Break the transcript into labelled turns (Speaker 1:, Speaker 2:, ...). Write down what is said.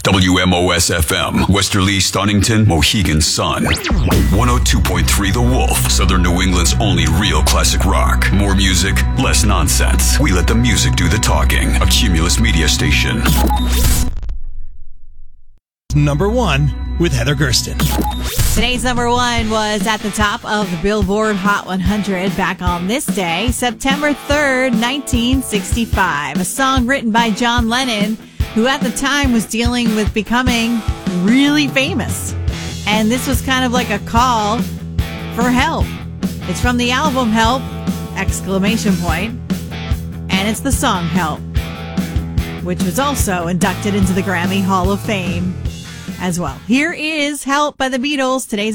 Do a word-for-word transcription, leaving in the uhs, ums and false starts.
Speaker 1: W M O S F M, Westerly, Stonington, Mohegan Sun. one oh two point three The Wolf, Southern New England's only real classic rock. More music, less nonsense. We let the music do the talking. A Cumulus Media station.
Speaker 2: Number one with Heather Gersten.
Speaker 3: Today's number one was at the top of the Billboard Hot one hundred back on this day, September third, nineteen sixty-five. A song written by John Lennon, who at the time was dealing with becoming really famous. And this was kind of like a call for help. It's from the album Help, exclamation point, and it's the song Help, which was also inducted into the Grammy Hall of Fame as well. Here is Help by the Beatles. Today's